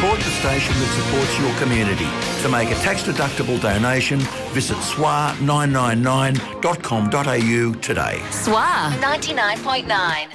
Support the station that supports your community. To make a tax-deductible donation, visit swa999.com.au today. SWA 99.9.